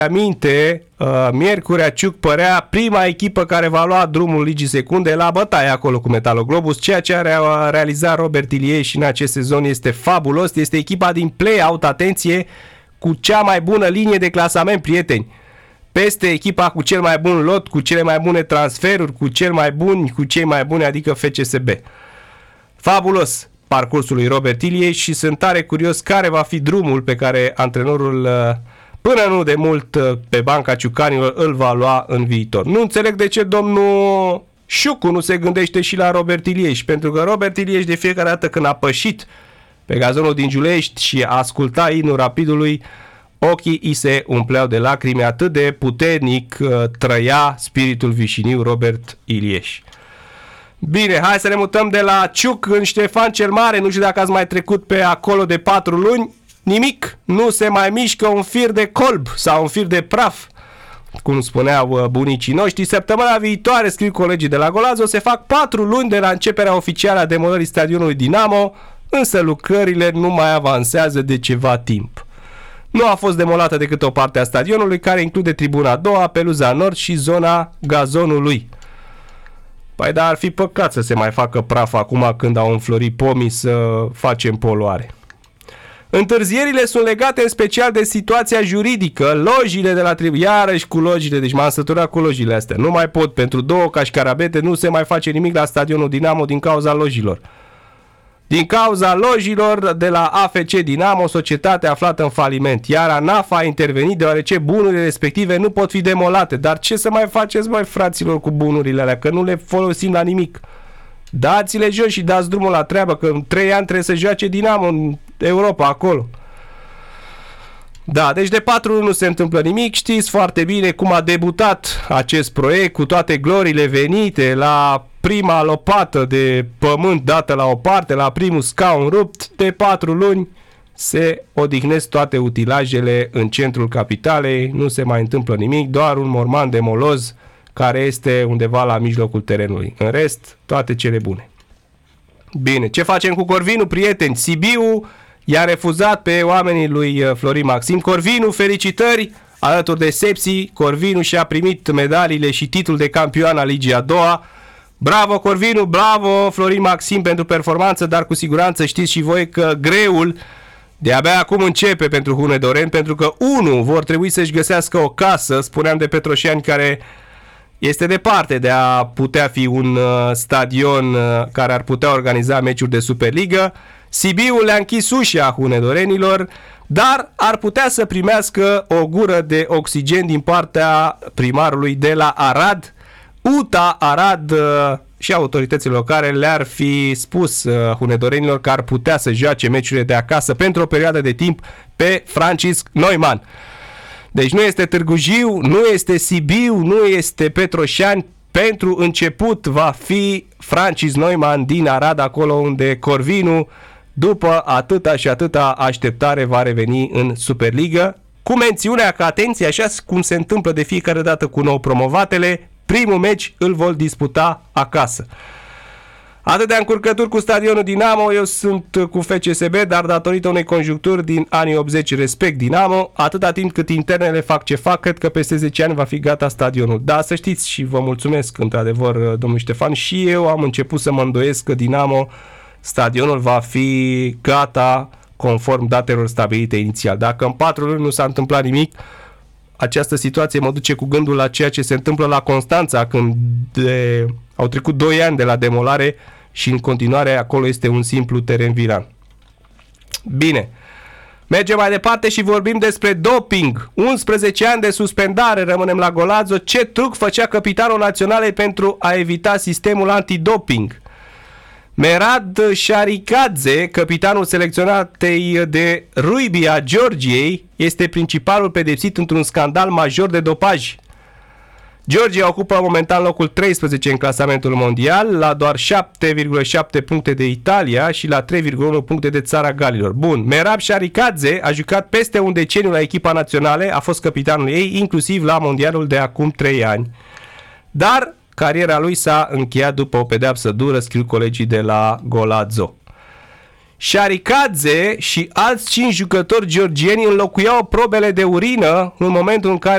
aminte, Miercurea Ciuc părea prima echipă care va lua drumul Ligii Secunde la bătaie acolo cu Metaloglobus. Ceea ce a realizat Robert Ilie și în acest sezon este fabulos. Este echipa din play-out, atenție, cu cea mai bună linie de clasament, prieteni. Peste echipa cu cel mai bun lot, cu cele mai bune transferuri, cu cei mai buni, adică FCSB. Fabulos parcursul lui Robert Ilie și sunt tare curios care va fi drumul pe care antrenorul, până nu de mult pe banca ciucanilor, îl va lua în viitor. Nu înțeleg de ce domnul Șucu nu se gândește și la Robert Ilieș, pentru că Robert Ilieș de fiecare dată când a pășit pe gazonul din Giulești și a ascultat imnul Rapidului, ochii îi se umpleau de lacrimi, atât de puternic trăia spiritul vișiniu Robert Ilieș. Bine, hai să ne mutăm de la Ciuc în Ștefan cel Mare. Nu știu dacă ați mai trecut pe acolo de 4 luni. Nimic, nu se mai mișcă un fir de colb sau un fir de praf, cum spuneau bunicii noștri. Săptămâna viitoare, scriu colegii de la Golazo, se fac 4 luni de la începerea oficială a demolării stadionului Dinamo, însă lucrările nu mai avansează de ceva timp. Nu a fost demolată decât o parte a stadionului, care include tribuna a doua, peluza nord și zona gazonului. Păi dar ar fi păcat să se mai facă praf acum când au înflorit pomii să facem poluare. Întârzierile sunt legate în special de situația juridică. Lojile de la tribună, iarăși cu lojile, deci m-am săturat cu lojile astea. Nu mai pot, pentru 2 cașcarabete nu se mai face nimic la stadionul Dinamo din cauza lojilor. Din cauza lojilor de la AFC Dinamo, societate aflată în faliment. Iar ANAF a intervenit deoarece bunurile respective nu pot fi demolate. Dar ce să mai faceți, mai fraților, cu bunurile alea? Că nu le folosim la nimic. Dați-le jos și dați drumul la treabă, că în 3 ani trebuie să joace Dinamo în Europa, acolo. Da, deci de 4 luni nu se întâmplă nimic. Știți foarte bine cum a debutat acest proiect, cu toate glorile venite la prima lopată de pământ dată la o parte, la primul scaun rupt. De 4 luni se odihnesc toate utilajele în centrul capitalei, nu se mai întâmplă nimic, doar un morman de moloz care este undeva la mijlocul terenului. În rest, toate cele bune. Bine, ce facem cu Corvinu, prieteni? Sibiu i-a refuzat pe oamenii lui Florin Maxim. Corvinu, felicitări! Alături de Sepsi, Corvinu și-a primit medaliile și titlul de campion al Ligii a doua. Bravo Corvinu, bravo Florin Maxim pentru performanță, dar cu siguranță știți și voi că greul de-abia acum începe pentru Hunedoren, pentru că vor trebui să-și găsească o casă, spuneam de Petroșani, care este departe de a putea fi un stadion care ar putea organiza meciuri de Superligă. Sibiul le-a închis ușa Hunedorenilor, dar ar putea să primească o gură de oxigen din partea primarului de la Arad. UTA Arad și autoritățile locale le-ar fi spus hunedorenilor că ar putea să joace meciurile de acasă pentru o perioadă de timp pe Francisc Neumann. Deci nu este Târgu Jiu, nu este Sibiu, nu este Petroșani. Pentru început va fi Francis Neumann din Arad, acolo unde Corvinu, după atâta și atâta așteptare, va reveni în Superligă, cu mențiunea că, atenție, așa cum se întâmplă de fiecare dată cu nou promovatele, primul meci îl vor disputa acasă. Atâtea încurcături cu stadionul Dinamo, eu sunt cu FCSB, dar datorită unei conjuncturi din anii 80 respect Dinamo, atâta timp cât internele fac ce fac, cred că peste 10 ani va fi gata stadionul. Da, să știți și vă mulțumesc într-adevăr, domnul Ștefan, și eu am început să mă îndoiesc că Dinamo, stadionul va fi gata conform datelor stabilite inițial. Dacă în 4 luni nu s-a întâmplat nimic, această situație mă duce cu gândul la ceea ce se întâmplă la Constanța, când au trecut 2 ani de la demolare și în continuare acolo este un simplu teren viran. Bine, mergem mai departe și vorbim despre doping. 11 ani de suspendare, rămânem la Golazo. Ce truc făcea capitanul naționalei pentru a evita sistemul antidoping? Merad Sharikadze, capitanul selecționatei de rugby a Georgiei, este principalul pedepsit într-un scandal major de dopaj. Georgia ocupă momentan locul 13 în clasamentul mondial, la doar 7,7 puncte de Italia și la 3,1 puncte de Țara Galilor. Bun, Merab Sharikadze a jucat peste un deceniu la echipa națională, a fost capitanul ei, inclusiv la mondialul de acum 3 ani. Dar cariera lui s-a încheiat după o pedeapsă dură, scriu colegii de la Golazo. Sharikadze și alți 5 jucători georgieni înlocuiau probele de urină în momentul în care